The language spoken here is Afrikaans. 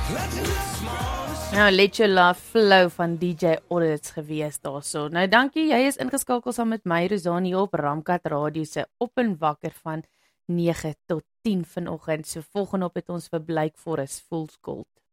Nou, Let Your Love Flow van DJ Audits gewees daarso. Nou, dankie, jy is ingeskakel saam met my, Rosanie, op Ramkat Radio se Op en Wakker van 9 tot 10 vanoggend. So volgende op het ons vir Blyk Forest Fool's Gold.